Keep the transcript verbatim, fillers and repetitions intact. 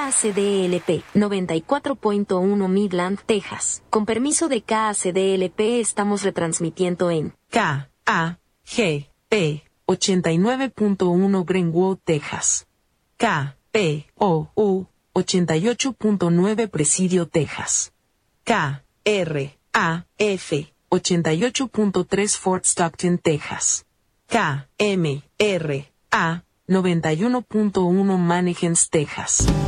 A C D L P noventa y cuatro punto uno Midland, Texas. Con permiso de K A C D L P estamos retransmitiendo en K A G P ochenta y nueve punto uno Greenwood, Texas. K P O U ochenta y ocho punto nueve Presidio, Texas. K R A F ochenta y ocho punto tres Fort Stockton, Texas. K M R A noventa y uno punto uno Mannequins, Texas.